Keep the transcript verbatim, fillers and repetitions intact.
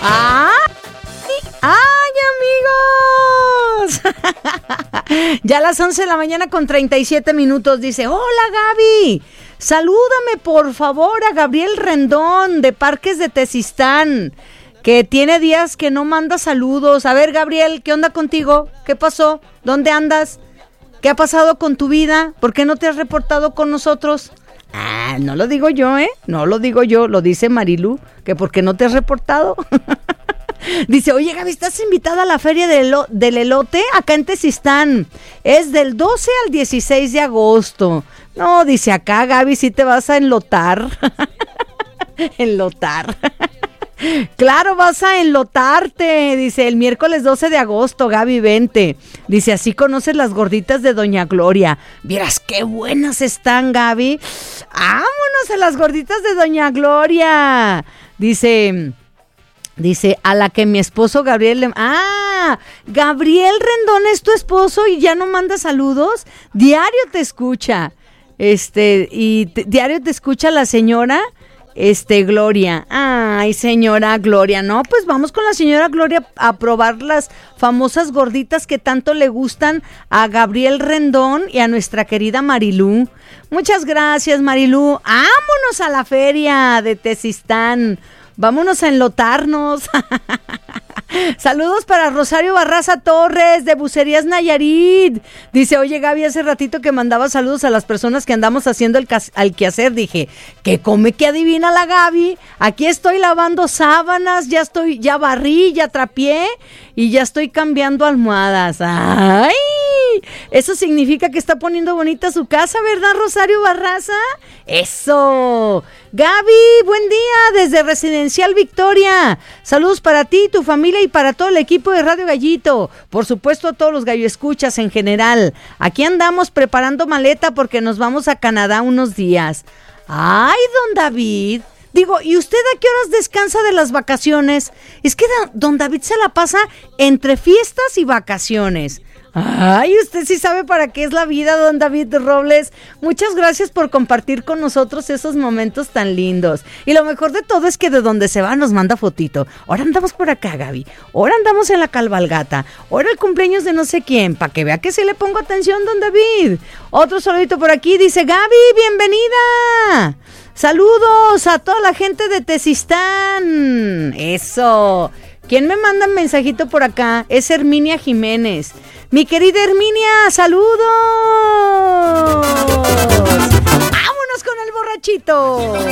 ¡Ay! ¡Ay, amigos! Ya a las once de la mañana con treinta y siete minutos dice, hola Gaby, salúdame por favor a Gabriel Rendón de Parques de Tezistán, que tiene días que no manda saludos. A ver, Gabriel, ¿qué onda contigo? ¿Qué pasó? ¿Dónde andas? ¿Qué ha pasado con tu vida? ¿Por qué no te has reportado con nosotros? Ah, no lo digo yo, ¿eh? No lo digo yo, lo dice Marilu, que ¿por qué no te has reportado? Dice, oye Gaby, ¿estás invitada a la feria del, del elote acá en Tezistán? Es del doce al dieciséis de agosto. No, dice acá, Gaby, sí te vas a enlotar. Enlotar. Claro, vas a enlotarte, dice, el miércoles doce de agosto, Gaby, vente. Dice, así conoces las gorditas de Doña Gloria. Vieras qué buenas están, Gaby. Vámonos a las gorditas de Doña Gloria. Dice... Dice, a la que mi esposo Gabriel... Le... Ah, Gabriel Rendón es tu esposo y ya no manda saludos. Diario te escucha. Este, y te, diario te escucha la señora, este, Gloria. Ay, señora Gloria, no, pues vamos con la señora Gloria a probar las famosas gorditas que tanto le gustan a Gabriel Rendón y a nuestra querida Marilu. Muchas gracias, Marilu. Vámonos a la feria de Tezistán. Vámonos a enlotarnos. Saludos para Rosario Barraza Torres de Bucerías Nayarit. Dice, oye Gaby, hace ratito que mandaba saludos a las personas que andamos haciendo el cas- al quehacer. Dije, ¿qué come que adivina la Gaby? Aquí estoy lavando sábanas, ya estoy, ya barrí, ya trapié y ya estoy cambiando almohadas. ¡Ay! Eso significa que está poniendo bonita su casa, ¿verdad, Rosario Barraza? ¡Eso! Gaby, buen día desde Residencial Victoria. Saludos para ti, tu familia y para todo el equipo de Radio Gallito. Por supuesto, a todos los galloescuchas en general. Aquí andamos preparando maleta porque nos vamos a Canadá unos días. ¡Ay, don David! Digo, ¿y usted a qué horas descansa de las vacaciones? Es que don David se la pasa entre fiestas y vacaciones. Ay, usted sí sabe para qué es la vida, don David Robles. Muchas gracias por compartir con nosotros esos momentos tan lindos. Y lo mejor de todo es que de donde se va nos manda fotito. Ahora andamos por acá, Gaby. Ahora andamos en la cabalgata. Ahora el cumpleaños de no sé quién. Para que vea que sí le pongo atención, don David. Otro saludito por aquí. Dice, Gaby, bienvenida. Saludos a toda la gente de Tezistán. Eso. ¿Quién me manda un mensajito por acá? Es Herminia Jiménez. Mi querida Herminia, saludos. Vámonos con el borrachito.